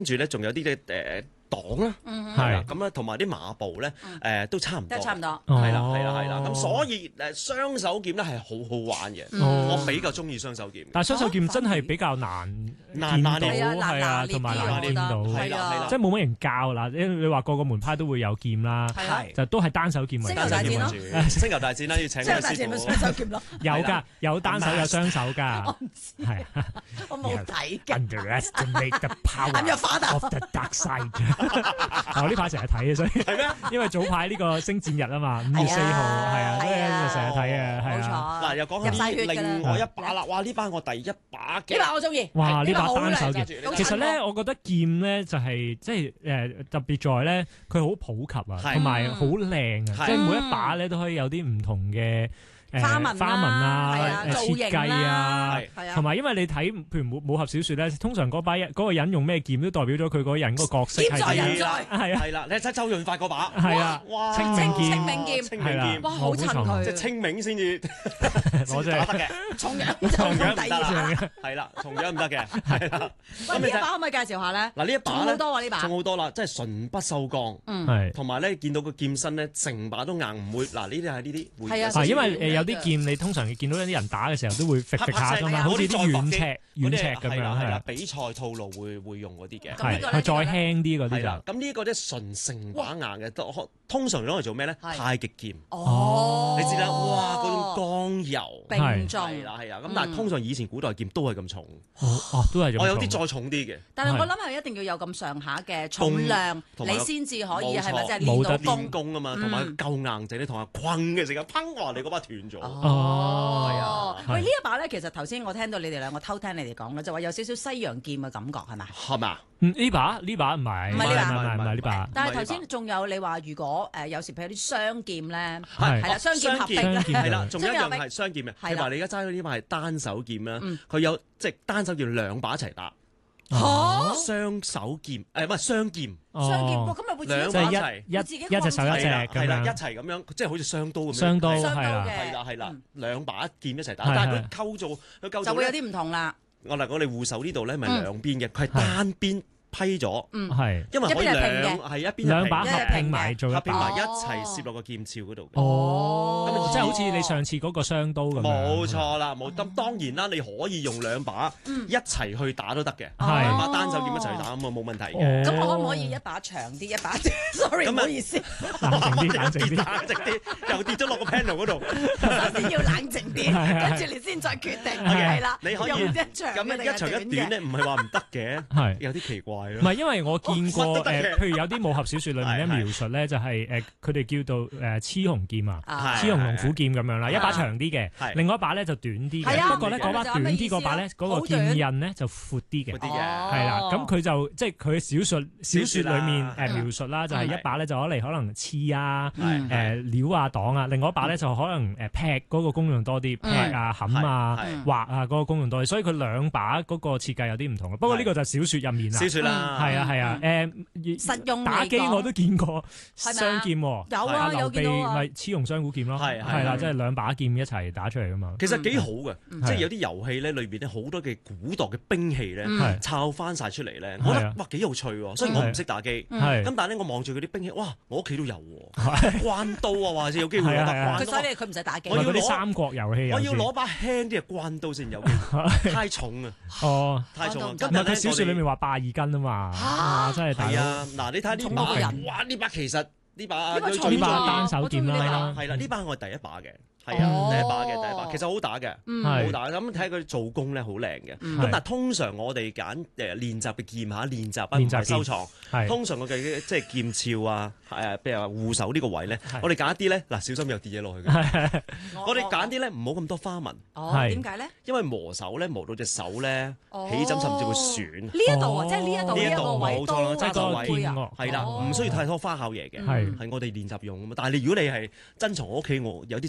住咧仲有啲嘅擋啦，係啦，咁咧同埋啲馬步咧都差唔多， 都差唔多， 係啦，咁所以雙手劍咧係好好玩嘅，我比較中意雙手劍。 但係雙手劍真係比較難見到，係啊，同埋難見到， 係啦， 即係冇乜人教嗱。你話個個門派都會有劍啦，就都係單手劍為主。 星球大戰咯， 星球大戰啦，要請個師傅。 雙手劍咯， 有㗎，有單手有雙手㗎。 我唔知，係我冇睇嘅。 Underestimate the power of the dark side。我呢排成日睇啊，所以係咩？ 因為早排呢個星戰日啊嘛，5月4號係啊，所以就成日睇啊，係啊。 嗱，又講下另外一把啦，哇！呢把我第一把嘅， 呢把我中意。 哇！呢把單手劍， 其其實咧，我覺得劍咧就係即係特別在咧，佢好普及啊，同埋好靚啊，即係每一把咧都可以有啲唔同嘅。 花紋啊，設計啊，同埋因為你睇譬如武俠小説咧，通常嗰個人用咩劍都代表咗佢嗰個人個角色係啊， 係啦，你睇周潤發嗰把係啊， 哇， 清明劍係啦， 哇，好襯佢， 即係清明先至我真係打得嘅， 重陽唔得嘅， 係啦，重陽唔得嘅，係啦。 喂，呢一把可唔可以介紹下咧？ 嗱，呢一把好多啊，呢把重好多啦，即係純不鏽鋼， 係同埋咧見到個劍身咧成把都硬唔會，嗱呢啲係呢啲係啊， 因為有啲劍你通常見到有啲人打嘅時候都會揈揈下㗎嘛，好似啲軟尺咁樣係啦， 比賽套路會用嗰啲嘅， 係再輕啲嗰啲啦。咁呢個咧純成把硬嘅，通常攞嚟做咩咧？太極劍哦， 你知啦，哇嗰種剛柔並重係啦，咁但係通常以前古代劍都係咁重， 都係我有啲再重啲嘅。 但係我諗係一定要有咁上下嘅重量，你先至可以係咪即係練到練功啊嘛，同埋夠硬淨，你同人困嘅時間，砰話你嗰把斷咗。 哦，喂，呢一把咧，其實頭先我聽到你哋兩個偷聽你哋講咧，就話有少少西洋劍嘅感覺係咪？ 係嘛？ 呢把唔係呢把。 但係頭先仲有你話，如果有時譬如啲雙劍咧，係啦，雙劍合璧咧， 係啦，仲有一樣係雙劍嘅。你話你而家揸咗呢把係單手劍啦，佢有即係單手劍兩把一齊打。雙手劍唔係雙劍， 雙劍咁咪會兩把一齊， 一隻手一隻係啦，一齊咁樣，即係好似雙刀咁樣。 雙刀係啦，兩把劍一齊打，但係佢構造就會有啲唔同啦。 我哋護手呢度咧，咪兩邊嘅，佢係單邊批咗， 係， 因為可以一邊兩把合拼埋做， 合拼埋一齊攝落個劍鞘嗰度。 哦，咁即係好似你上次嗰個雙刀咁。 冇錯啦，咁當然啦，你可以用兩把一齊去打都得嘅， 係兩把單手劍一齊去打咁啊冇問題嘅。 咁我可唔可以一把長啲，一把？Sorry，唔好意思， 冷靜啲，又跌咗落個 panel 嗰度。 首先要冷靜啲，跟住你先再決定。係啦， 你可以用一長咁樣一長一短咧，唔係話唔得嘅， 係有啲奇怪。 唔係，因為我見過譬如有啲武俠小説裏面咧描述咧，就係佢哋叫做雌雄劍啊，雌雄龍虎劍咁樣啦，一把長啲嘅，另外一把咧就短啲嘅。不過咧嗰把短啲嗰把咧，嗰個劍印咧就闊啲嘅，係啦。咁佢就即係佢小説裡面描述啦，就係一把咧就攞嚟可能刺啊、撩啊、擋啊，另外一把咧就可能劈嗰個功用多啲，劈啊、冚啊、劃啊嗰個功用多啲，所以佢兩把嗰個設計有啲唔同。不過呢個就小説入面啦。係啊， 實用打機我都見過雙劍喎， 有啊，有見到啊， 咪雌雄雙股劍咯，係啦，即係兩把劍一齊打出嚟噶嘛。 其實幾好嘅，即係有啲遊戲咧裏邊咧好多嘅古代嘅兵器咧，抄翻晒出嚟咧，我覺得哇幾有趣喎。雖然我唔識打機，咁但係咧我望住嗰啲兵器，哇，我屋企都有喎，關刀啊，或者有機會攞把關刀。 佢所以佢唔使打機。 我要啲三國遊戲， 我要攞把輕啲嘅關刀先有機會，太重啊！ 哦， 太重啊！ 今日喺小説裡面話82斤啊嘛，真係大啊！ 嗱，你睇下呢把，哇！呢把其實呢把單手劍啦， 係啦，呢把我係第一把嘅。係啊，第一把，其實好打嘅，好打。咁睇佢做工咧好靚嘅。咁但係通常我哋揀練習嘅劍嚇，練習唔係收藏。通常我嘅即係劍鞘啊，譬如話護手呢個位咧，我哋揀一啲咧，嗱小心又跌嘢落去嘅。我哋揀啲咧唔好咁多花紋。 點解咧？ 因為磨手咧磨到隻手咧起枕，甚至會損。 呢一度啊，即係呢一個位冇錯啦， 即係個劍係啦，唔需要太多花巧嘢嘅，係我哋練習用啊嘛。但係如果你係珍藏，我屋企我有啲珍藏。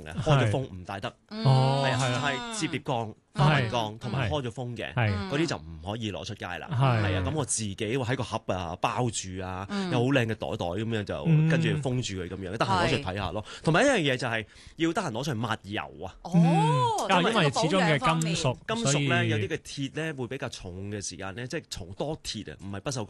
嘅，開咗封唔帶得。 哦， 係摺疊鋼、花紋鋼同埋開咗封嘅，嗰啲就唔可以攞出街啦。係啊，咁我自己喺個盒啊包住啊，有好靚嘅袋咁樣就跟住封住佢咁樣，得閒攞出嚟睇下咯。同埋一樣嘢就係要得閒攞出嚟抹油啊。 因為始終嘅金屬咧有啲嘅鐵咧會比較重嘅時間咧，即係重多鐵啊，唔係不鏽鋼